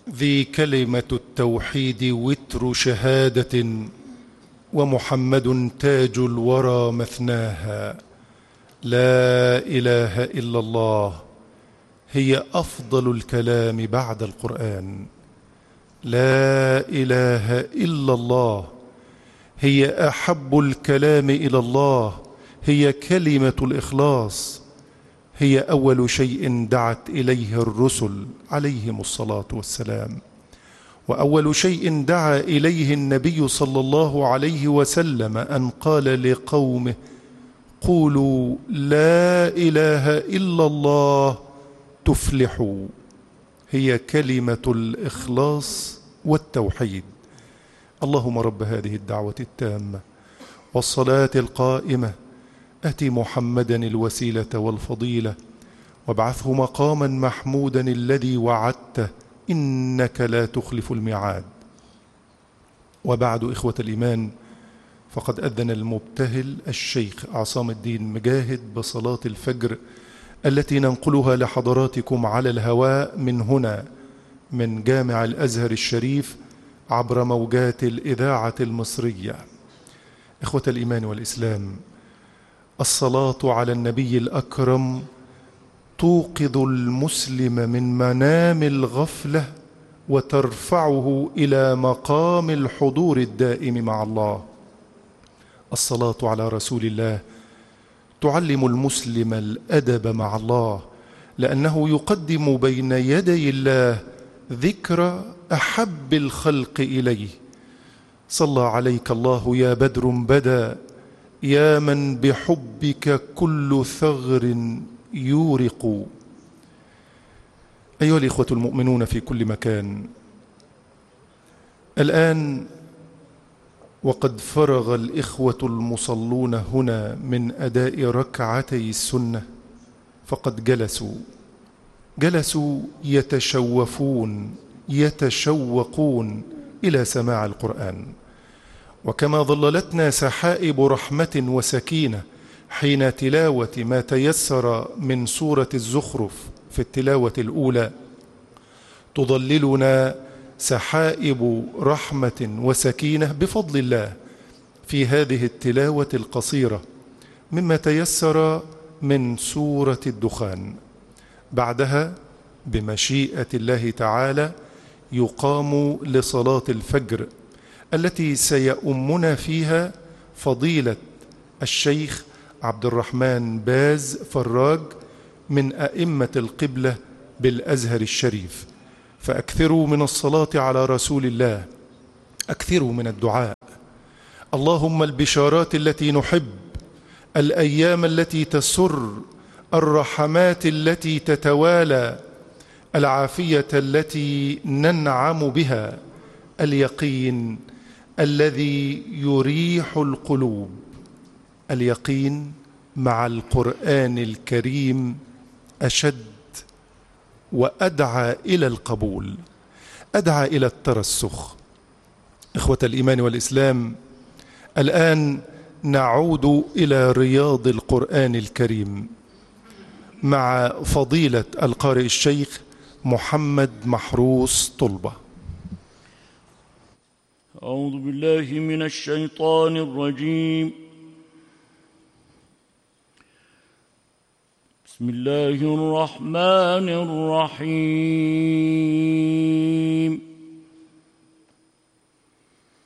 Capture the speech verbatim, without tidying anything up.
ذي كلمة التوحيد وتر شهادة، ومحمد تاج الورى مثناها. لا إله إلا الله هي أفضل الكلام بعد القرآن. لا إله إلا الله هي أحب الكلام إلى الله. هي كلمة الإخلاص، هي أول شيء دعت إليه الرسل عليهم الصلاة والسلام، وأول شيء دعا إليه النبي صلى الله عليه وسلم أن قال لقومه: قولوا لا إله إلا الله تفلحوا. هي كلمة الإخلاص والتوحيد. اللهم رب هذه الدعوة التامة والصلاة القائمة أت محمدا الوسيلة والفضيلة، وابعثه مقاما محمودا الذي وعدته، إنك لا تخلف الميعاد. وبعد، إخوة الإيمان، فقد أذن المبتهل الشيخ عصام الدين مجاهد بصلاة الفجر التي ننقلها لحضراتكم على الهواء من هنا، من جامع الأزهر الشريف، عبر موجات الإذاعة المصرية. إخوة الإيمان والإسلام، الصلاة على النبي الأكرم توقظ المسلم من منام الغفلة وترفعه إلى مقام الحضور الدائم مع الله. الصلاة على رسول الله تعلم المسلم الأدب مع الله، لأنه يقدم بين يدي الله ذكر أحب الخلق إليه. صلى عليك الله يا بدر بدا، يا من بحبك كل ثغر يورق. أيها الإخوة المؤمنون في كل مكان، الآن وقد فرغ الإخوة المصلون هنا من أداء ركعتي السنة، فقد جلسوا جلسوا يتشوفون يتشوقون إلى سماع القرآن. وكما ظللتنا سحائب رحمة وسكينة حين تلاوة ما تيسر من سورة الزخرف في التلاوة الأولى، تظللنا سحائب رحمة وسكينة بفضل الله في هذه التلاوة القصيرة مما تيسر من سورة الدخان. بعدها بمشيئة الله تعالى يقام لصلاة الفجر التي سيؤمنا فيها فضيلة الشيخ عبد الرحمن باز فراج من أئمة القبلة بالأزهر الشريف. فأكثروا من الصلاة على رسول الله، أكثروا من الدعاء. اللهم البشارات التي نحب، الأيام التي تسر، الرحمات التي تتوالى، العافية التي ننعم بها، اليقين الذي يريح القلوب. اليقين مع القرآن الكريم أشد وأدعى إلى القبول، أدعى إلى الترسخ. إخوة الإيمان والإسلام، الآن نعود إلى رياض القرآن الكريم مع فضيلة القارئ الشيخ محمد محروس طلبة. أعوذ بالله من الشيطان الرجيم. بسم الله الرحمن الرحيم.